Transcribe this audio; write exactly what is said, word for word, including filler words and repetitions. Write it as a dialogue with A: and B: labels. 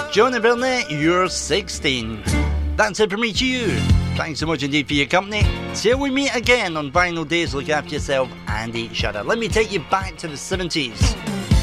A: Jonah Vilner, you're sixteen. That's it from me to you. Thanks so much indeed for your company. Till we meet again on Vinyl Days, look after yourself and each other. Let me take you back to the seventies.